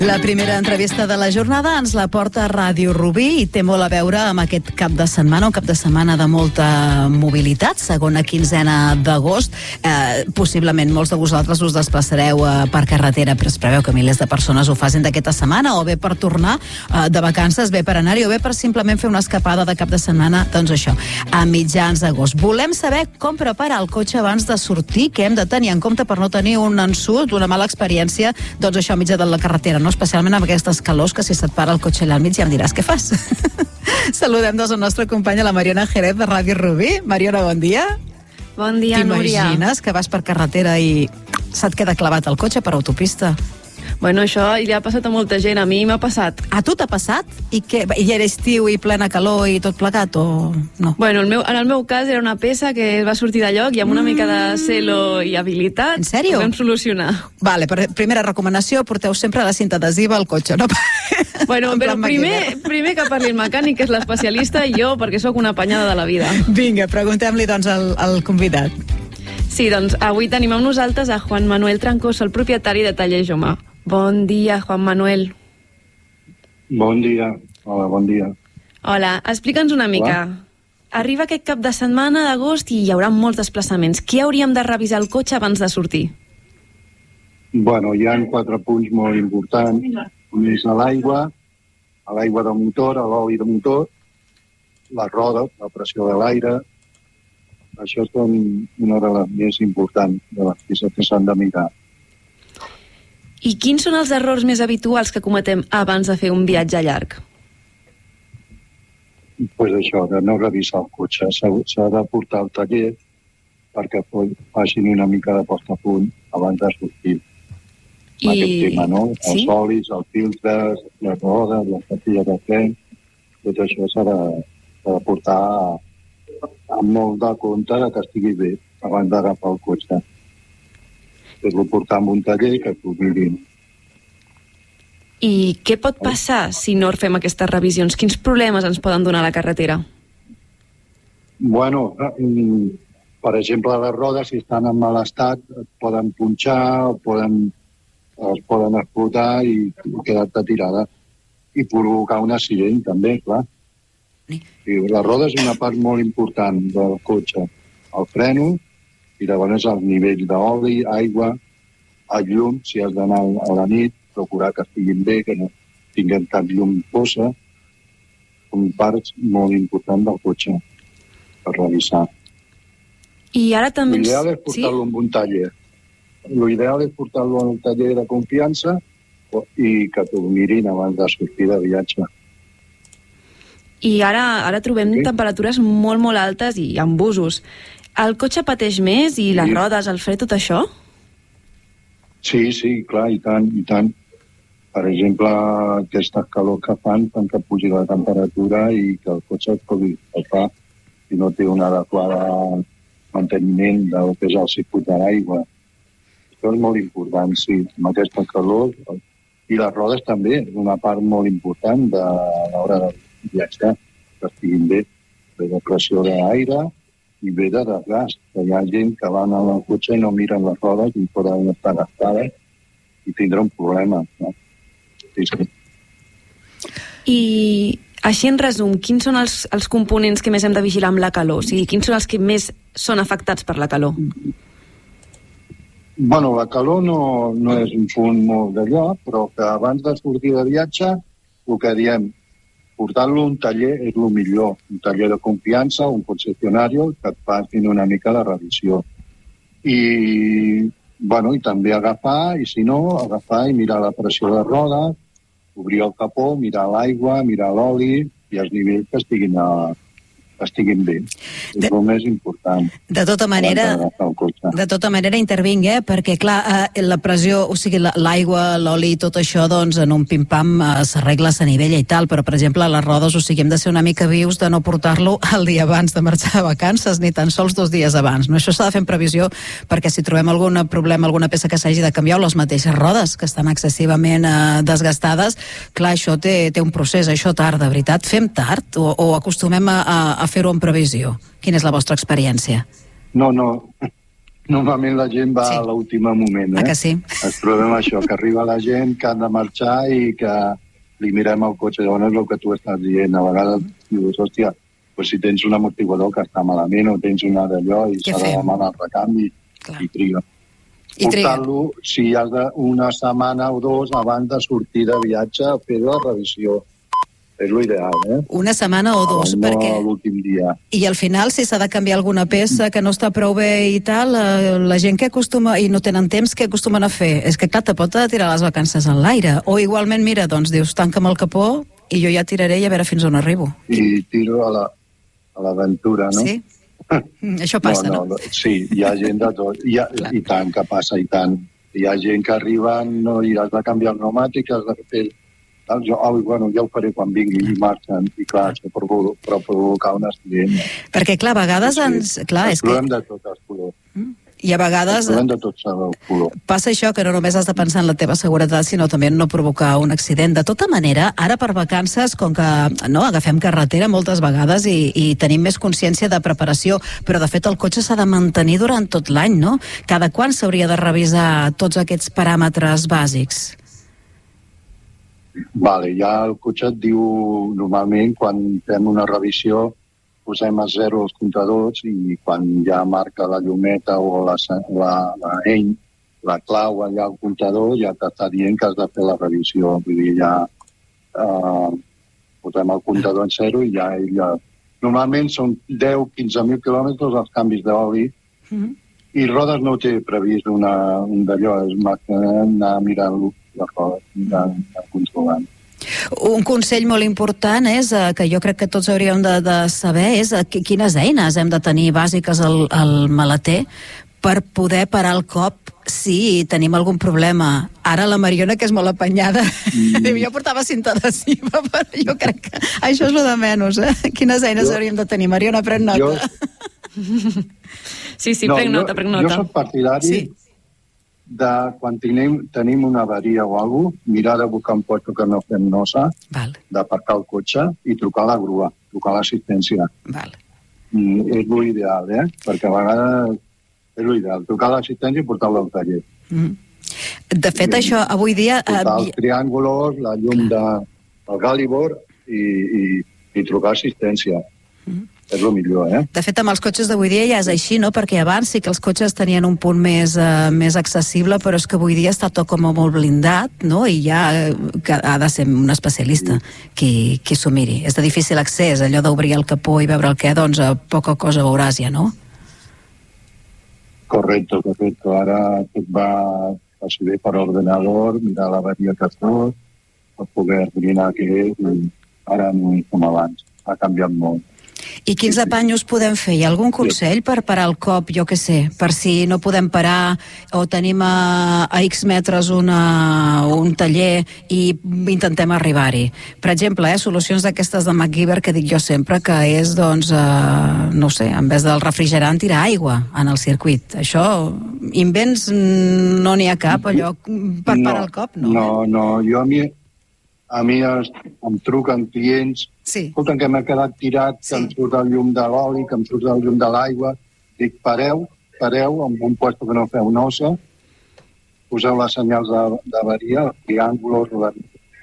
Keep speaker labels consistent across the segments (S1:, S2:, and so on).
S1: La primera entrevista de la jornada ens la porta Ràdio Rubí i té molt a veure amb aquest cap de setmana, un cap de setmana de molta mobilitat, segona quinzena d'agost. Possiblement molts de vosaltres us desplaçareu per carretera, però es preveu que milers de persones ho facin d'aquesta setmana, o bé per tornar de vacances, bé per anar-hi, o bé per simplement fer una escapada de cap de setmana, doncs això, a mitjans d'agost. Volem saber com preparar el cotxe abans de sortir, què hem de tenir en compte per no tenir un ensurt, una mala experiència, doncs això, a mitjà de la carretera, no? Especialment amb aquestes calors que si se't para el cotxe allà al mig ja em diràs què fas. Saludem doncs la nostra companya, la Mariona Jerez, de Ràdio Rubí. Mariona, bon dia.
S2: Bon dia, Núria.
S1: T'imagines que vas per carretera i se't queda clavat el cotxe per autopista?
S2: Bueno, això li ha passat a molta gent, a mi m'ha passat.
S1: A tu t'ha passat? I què? I era estiu i plena calor i tot plegat, o no?
S2: Bueno, en el meu cas era una peça que va sortir de lloc i amb una mica de celo i habilitat
S1: En sèrio?
S2: ho vam solucionar.
S1: Vale, però primera recomanació, porteu sempre la cinta adhesiva al cotxe, no?
S2: Bueno, però primer que parli el mecànic, que és l'especialista, i jo, perquè sóc una apanyada de la vida.
S1: Vinga, preguntem-li doncs al convidat.
S2: Sí, doncs avui tenim amb nosaltres a Juan Manuel Trancoso, el propietari de Taller Jomà. Bon dia, Juan Manuel.
S3: Bon dia. Hola, bon dia.
S2: Hola, explica'ns una mica. Arriba aquest cap de setmana d'agost i hi haurà molts desplaçaments. Què hauríem de revisar el cotxe abans de sortir?
S3: Bueno, hi ha 4 punts molt importants. Un és a l'aigua del motor, a l'oli del motor, la roda, la pressió de l'aire. Això són una de les més importants, de les peces que s'han de mirar.
S2: I quins són els errors més habituals que cometem abans de fer un viatge llarg?
S3: Pues això, de no revisar el cotxe. S'ha de portar al taller perquè facin una mica de posta a punt abans de sortir. Aquest tema, no?
S2: Sí?
S3: Els olis, els filtres, les rodes, les pastilles de fren, tot això s'ha de portar amb molt de compte que estigui bé abans d'agafar el cotxe. Fer-lo portar en un taller que t'ho mirin.
S2: I què pot passar si no fem aquestes revisions? Quins problemes ens poden donar a la carretera?
S3: Bueno, per exemple, les rodes, si estan en mal estat, et poden punxar, es poden explotar i quedar-te tirada. I provocar un accident, també, clar. I la roda és una part molt important del cotxe. El freno, i llavors el nivell d'oli, aigua, el llum, si has d'anar a la nit, procurar que estiguin bé, que no tinguem cap llum fosa, són parts molt importants del cotxe per revisar.
S2: I ara també...
S3: L'ideal és portar-lo en un taller. L'ideal és portar-lo en un taller de confiança i que t'ho mirin abans de sortir de viatge.
S2: I ara trobem temperatures molt, molt altes i amb busos. El cotxe pateix més i les rodes, el fre, tot això?
S3: Sí, clar, i tant. Per exemple, aquestes calors que fan que pugi la temperatura i que el cotxe es pugui escalfar si no té un adequat manteniment del que és el circuit de l'aigua. Això és molt important, sí, amb aquesta calor. I les rodes també, és una part molt important de l'hora de viatjar, que estiguin bé, de pressió d'aire i ve de desgast, que hi ha gent que van al cotxe i no miren les rodes i poden estar gastades i tindrà un problema. No? Sí.
S2: I així en resum, quins són els components que més hem de vigilar amb la calor? O sigui, quins són els que més són afectats per la calor?
S3: Bueno, la calor no és un punt molt d'allò, però que abans de sortir de viatge, el que diem, portar-lo a un taller és el millor. Un taller de confiança, un concessionari que et facin una mica de revisió. I també agafar, i si no, agafar i mirar la pressió de roda, obrir el capó, mirar l'aigua, mirar l'oli i els nivells que estiguin bé. És el més important.
S1: De tota manera intervinc, perquè clar, la pressió, o sigui, l'aigua, l'oli, tot això, doncs en un pim-pam s'arregla, s'anivella i tal, però per exemple les rodes, o sigui, hem de ser una mica vius de no portar-lo el dia abans de marxar de vacances, ni tan sols 2 dies abans, no? Això s'ha de fer en previsió, perquè si trobem algun problema, alguna peça que s'hagi de canviar, o les mateixes rodes que estan excessivament desgastades, clar, això té un procés, això tarda, veritat? Fem tard o acostumem a fer-ho en previsió? Quina és la vostra experiència?
S3: No, normalment la gent va a l'últim moment,
S1: que sí?
S3: Es trobem això, que arriba la gent, que han de marxar i que li mirem el cotxe. Llavors és el que tu estàs dient. A vegades dius, hòstia, pues si tens un amortiguador que està malament o tens una d'allò i s'ha de demanar el recanvi i triga. Portar-lo, si has una setmana o dos abans de sortir de viatge a fer la revisió. És l'ideal,
S1: Una setmana o dos,
S3: no
S1: perquè...
S3: l'últim dia.
S1: I al final, si s'ha de canviar alguna peça que no està prou bé i tal, la gent que acostuma, i no tenen temps, què acostumen a fer? És que, clar, te pot tirar les vacances en l'aire. O igualment, mira, doncs dius, tanca'm el capó i jo ja tiraré i a veure fins on arribo.
S3: I tiro a l'aventura, no?
S1: Sí? Això passa, no?
S3: Sí, hi ha gent de tot. I tant, que passa, i tant. Hi ha gent que arriba i has de canviar el pneumàtic, has de fer... Bueno, ja ho faré quan vingui i marxen. I clar, això per provocar un accident.
S1: Perquè, clar, a vegades ens...
S3: Els trobem de tots els colors.
S1: I a vegades
S3: de tots els colors.
S1: Passa això, que no només has de pensar en la teva seguretat, sinó també en no provocar un accident. De tota manera, ara per vacances, com que agafem carretera moltes vegades i tenim més consciència de preparació, però de fet el cotxe s'ha de mantenir durant tot l'any, no? Cada quan s'hauria de revisar tots aquests paràmetres bàsics?
S3: Vale, ja el cotxe et diu, normalment, quan fem una revisió, posem a zero els comptadors i quan ja marca la llumeta o la clau allà al comptador ja t'està dient que has de fer la revisió. Vull dir, ja posem el comptador en zero i ja... Normalment són 10-15.000 quilòmetres els canvis d'oli i Rodes no té previst un d'allò, és anar mirant-lo, anar controlant.
S1: Un consell molt important és, que jo crec que tots hauríem de saber, és quines eines hem de tenir bàsiques al maleter per poder parar el cop si tenim algun problema. Ara la Mariona, que és molt apanyada, jo portava cinta adhesiva, però jo crec que això és lo de menys, Quines eines hauríem de tenir? Mariona, pren nota.
S2: Sí, prenc nota.
S3: Jo soc partidari de quan tenim una avaria o alguna cosa, mirar de buscar un puesto que no fem nosa, d'aparcar el cotxe i trucar a la grua, trucar a l'assistència. És l'ideal, perquè a vegades és l'ideal, trucar a l'assistència i portar-lo al taller.
S1: De fet, això avui dia...
S3: Portar els triàngulos, la llum del Galibor i trucar a assistència. És el millor,
S1: De fet, amb els cotxes d'avui dia ja és així, no? Perquè abans sí que els cotxes tenien un punt més accessible, però és que avui dia està tot com molt blindat, no? I ja ha de ser un especialista qui s'ho miri. És de difícil accés, allò d'obrir el capó i veure el què, doncs poca cosa veuràs ja, no?
S3: Correcto. Ara tot va ser bé per ordenador, mirar l'avaria que tot, per poder esbrinar què és, i ara no és com abans. Ha canviat molt.
S1: I quins apanyos podem fer? Hi ha algun consell per parar el cop, jo què sé, per si no podem parar o tenim a X metres un taller i intentem arribar-hi? Per exemple, solucions d'aquestes de MacGyver que dic jo sempre, que és, doncs, no sé, en vez del refrigerant tirar aigua en el circuit. Això, invents no n'hi ha cap, allò per parar el cop, no?
S3: No, jo a mi em truquen clients, escolta, que m'ha quedat tirat, que em surt el llum de l'oli, que em surt el llum de l'aigua. Dic, pareu en un puesto que no feu nosa, poseu les senyals d'avaria, els triàngulos,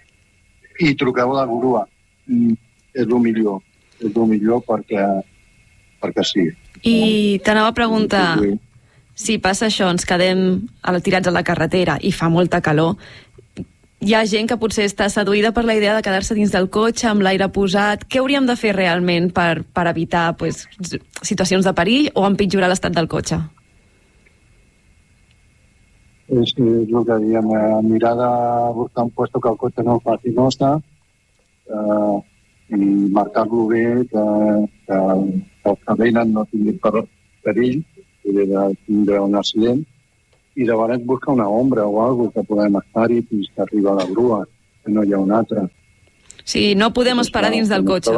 S3: i truqueu a la grua. És el millor perquè sí.
S2: I t'anava a preguntar, si passa això, ens quedem tirats a la carretera i fa molta calor, hi ha gent que potser està seduïda per la idea de quedar-se dins del cotxe amb l'aire posat. Què hauríem de fer realment per evitar situacions de perill o empitjorar l'estat del cotxe?
S3: És el que diem, mirar de buscar un puesto que el cotxe no faci nosa i marcar-lo bé, que els que venen no tinguin perill, de tindre un accident, i llavors busca una ombra o alguna que podem estar-hi fins que arriba la grua, que no hi ha una altra.
S2: Sí, no podem esperar dins del cotxe.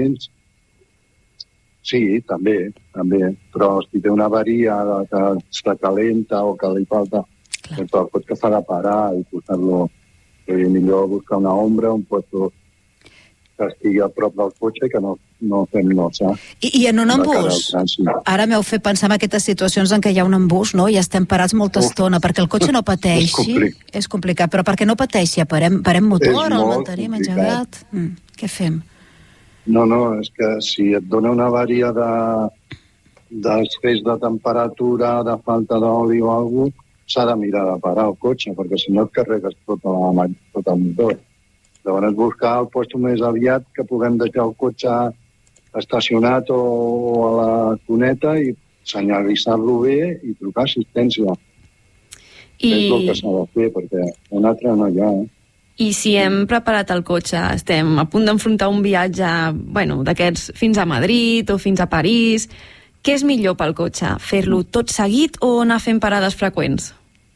S3: Sí, també, però si té una avaria que està calenta o que li falta, doncs el cotxe s'ha de parar i posar-lo. Millor buscar una ombra, un puesto que estigui a prop del cotxe, que no no fem nosa.
S1: I en un embús, ara m'heu fet pensar en aquestes situacions en què hi ha un embús, no? I estem parats molta estona, perquè el cotxe no pateixi. És complicat, però perquè no pateixi, parem motor, el mantenim engegat. Què fem?
S3: No, és que si et dona una avaria d'excés de temperatura, de falta d'oli o alguna cosa, s'ha de mirar de parar el cotxe, perquè si no et carregues tot el motor. Llavors buscar el lloc més aviat que puguem deixar el cotxe estacionat o a la cuneta i senyalitzar-lo bé i trucar assistència. És el que s'ha de fer, perquè un altre no hi ha.
S2: I si hem preparat el cotxe, estem a punt d'enfrontar un viatge, d'aquests fins a Madrid o fins a París, què és millor pel cotxe? Fer-lo tot seguit o anar fent parades freqüents?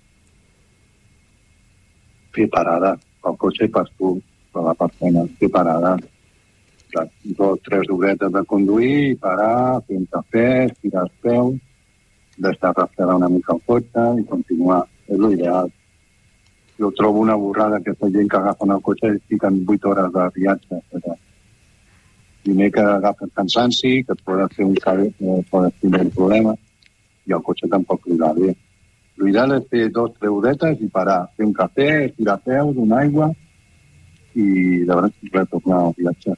S3: Fer parada. El cotxe i per tu, per la persona. Fer parada. 2 o 3 horetes de conduir, parar, fer un cafè, estirar els peus, deixar refredar una mica el cotxe i continuar. És l'ideal. Jo trobo una borrada aquesta gent que agafen el cotxe i fiquen 8 hores de viatge. Primer que agafes cansanci, que et poden fer un tindre un problema, i el cotxe tampoc li va bé. L'ideal és fer 2 o 3 horetes i parar, fer un cafè, estirar peus, una aigua, i llavors retornar al viatge.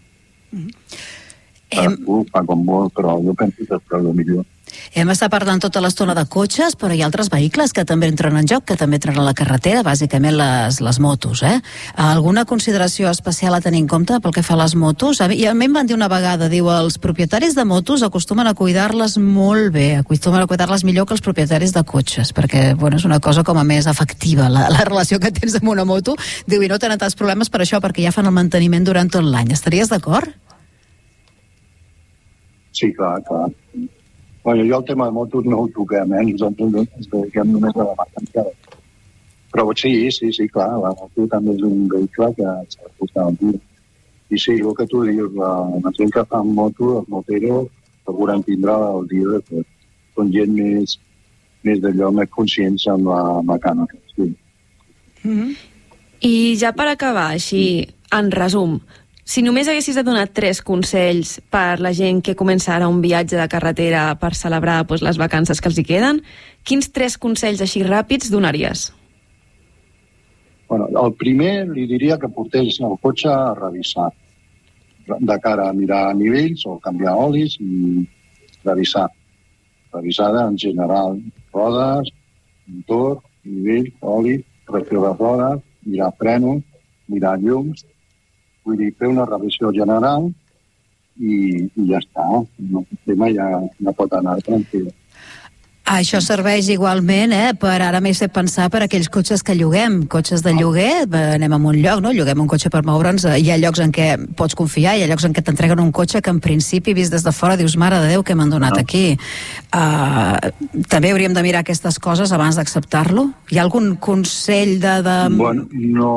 S3: Fa com molt, però jo penso que és el millor.
S1: Hem estat parlant tota l'estona de cotxes, però hi ha altres vehicles que també entren en joc, que també entren a la carretera, bàsicament les motos. Alguna consideració especial a tenir en compte pel que fa a les motos? I a mi em van dir una vegada, diu, els propietaris de motos acostumen a cuidar-les molt bé, acostumen a cuidar-les millor que els propietaris de cotxes, perquè és una cosa com a més efectiva, la relació que tens amb una moto. Diu, i no tenen tants problemes per això, perquè ja fan el manteniment durant tot l'any. Estaries d'acord?
S3: Sí, clar. Jo el tema de motos no ho toquem, nosaltres ens dediquem només a la mercancia. Però sí, clar, la moto també és un vehicle que s'ha de posar al dia. I sí, el que tu dius, la gent que fa moto, els moteros, segurament tindrà el dia que són gent més d'allò, més conscients amb la mecànica. Sí.
S2: I ja per acabar, així, en resum, si només haguessis de donar 3 consells per la gent que comença ara un viatge de carretera per celebrar les vacances que els hi queden, quins 3 consells així ràpids donaries?
S3: El primer li diria que portés el cotxe a revisar, de cara a mirar nivells o canviar olis i revisar. Revisada en general, rodes, motor, nivell, oli, pressió de rodes, mirar frenos, mirar llums. Vull dir, fer una revisió general i ja està. El tema ja pot anar tranquil.
S1: Això serveix igualment, per ara m'he fet pensar per aquells cotxes que lloguem. Cotxes de lloguer, anem a un lloc, no? Lloguem un cotxe per moure'ns. Hi ha llocs en què pots confiar, hi ha llocs en què t'entreguen un cotxe que en principi, vist des de fora, dius, mare de Déu, què m'han donat aquí. També hauríem de mirar aquestes coses abans d'acceptar-lo? Hi ha algun consell de...
S3: Bueno, no...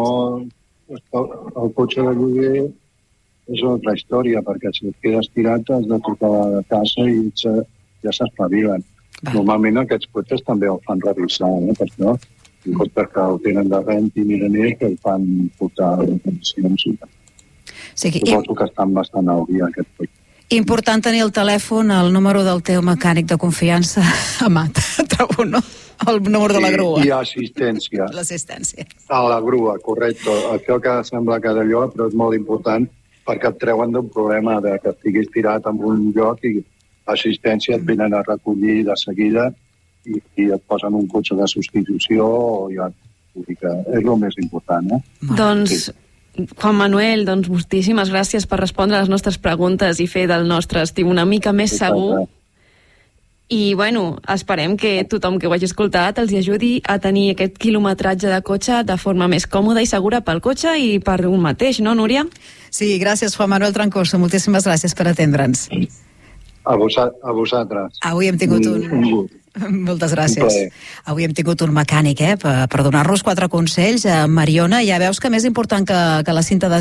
S3: El cotxe de lloguer és una altra història, perquè si et quedes tirat has de trucar a la casa i ja s'espavilen. Normalment aquests cotxes també el fan revisar, per això. I cotxes que el tenen de rent i miren ells que el fan portar a les condicions. Suposo que estan bastant al dia aquest cotxe.
S1: Important tenir el telèfon, el número del teu mecànic de confiança a mà, trobo, no? El número de la grua.
S3: I assistència.
S1: L'assistència.
S3: A la grua, correcte. Això que sembla que d'allò, però és molt important perquè et treuen d'un problema de que estiguis tirat en un lloc i assistència et venen a recollir de seguida i et posen un cotxe de substitució o ja, vull dir que és el més important,
S2: Doncs, Juan Manuel, moltíssimes gràcies per respondre a les nostres preguntes i fer del nostre estiu una mica més segur. I, esperem que tothom que ho hagi escoltat els ajudi a tenir aquest quilometratge de cotxe de forma més còmoda i segura pel cotxe i per un mateix, no, Núria?
S1: Sí, gràcies, Juan Manuel Troncoso. Moltíssimes gràcies per atendre'ns.
S3: A vosaltres.
S1: Avui hem tingut Moltes gràcies. Avui hem tingut un mecànic, per donar-nos 4 consells. Mariona, ja veus que més important que la cinta de